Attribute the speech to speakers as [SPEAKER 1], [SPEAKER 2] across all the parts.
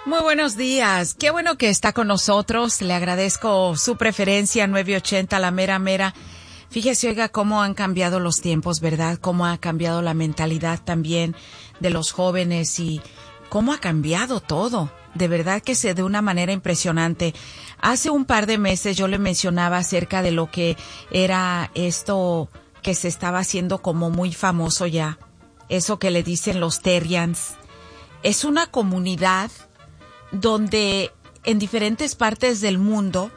[SPEAKER 1] Muy buenos días. Qué bueno que está con nosotros. Le agradezco su preferencia, 980, la mera mera. Fíjese, oiga, cómo han cambiado los tiempos, ¿verdad? Cómo ha cambiado la mentalidad también de los jóvenes y cómo ha cambiado todo. De verdad que de una manera impresionante. Hace un par de meses yo le mencionaba acerca de lo que era esto que se estaba haciendo como muy famoso ya. Eso que le dicen los Terrians. Es una comunidad donde en diferentes partes del mundo,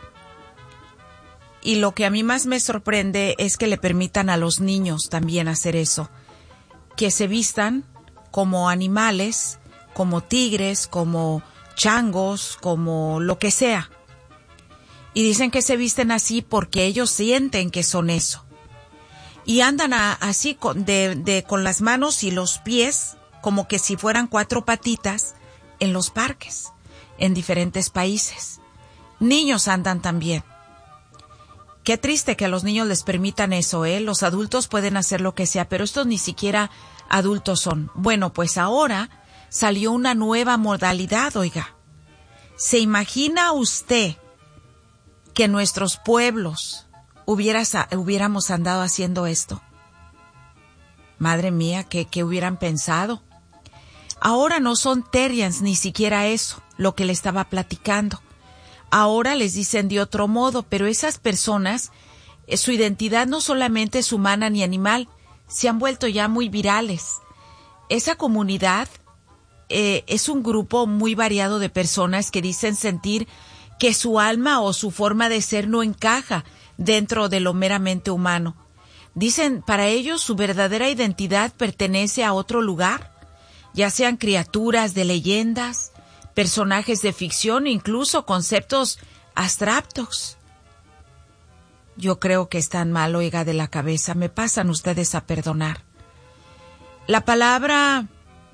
[SPEAKER 1] y lo que a mí más me sorprende es que le permitan a los niños también hacer eso, que se vistan como animales, como tigres, como changos, como lo que sea. Y dicen que se visten así porque ellos sienten que son eso. Y andan así con las manos y los pies como que si fueran 4 patitas en los parques, en diferentes países. Niños andan también. Qué triste que a los niños les permitan eso, ¿eh? Los adultos pueden hacer lo que sea, pero estos ni siquiera adultos son. Bueno, pues ahora salió una nueva modalidad, oiga. ¿Se imagina usted que en nuestros pueblos hubiéramos andado haciendo esto? Madre mía, ¿qué hubieran pensado? Ahora no son Terrians, ni siquiera eso, lo que le estaba platicando. Ahora les dicen de otro modo, pero esas personas, su identidad no solamente es humana ni animal, se han vuelto ya muy virales. Esa comunidad es un grupo muy variado de personas que dicen sentir que su alma o su forma de ser no encaja dentro de lo meramente humano. Dicen, para ellos su verdadera identidad pertenece a otro lugar, ya sean criaturas de leyendas, personajes de ficción, incluso conceptos abstractos. Yo creo que están mal, oiga, de la cabeza. Me pasan ustedes a perdonar. La palabra,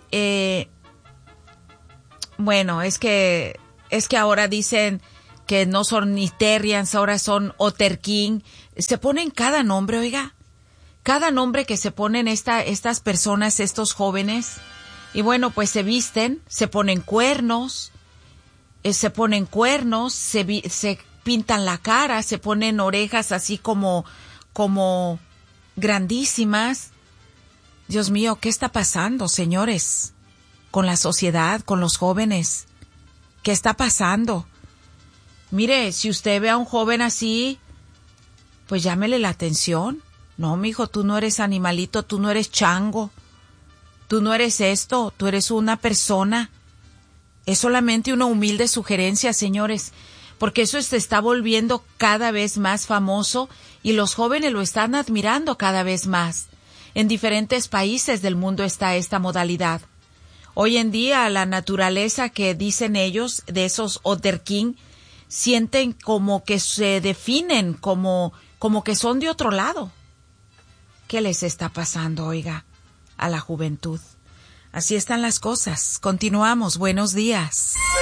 [SPEAKER 1] bueno, es que ahora dicen que no son ni Terrians, ahora son Otterking. Se ponen cada nombre, oiga. Cada nombre que se ponen estas personas, estos jóvenes. Y bueno, pues se visten, se ponen cuernos, se pintan la cara, se ponen orejas así como grandísimas. Dios mío, ¿qué está pasando, señores? Con la sociedad, con los jóvenes. ¿Qué está pasando? Mire, si usted ve a un joven así, pues llámele la atención. No, mijo, tú no eres animalito, tú no eres chango. Tú no eres esto, tú eres una persona. Es solamente una humilde sugerencia, señores, porque eso se está volviendo cada vez más famoso y los jóvenes lo están admirando cada vez más. En diferentes países del mundo está esta modalidad. Hoy en día la naturaleza que dicen ellos, de esos Otterking, sienten como que se definen, como que son de otro lado. ¿Qué les está pasando, oiga, a la juventud? Así están las cosas. Continuamos. Buenos días.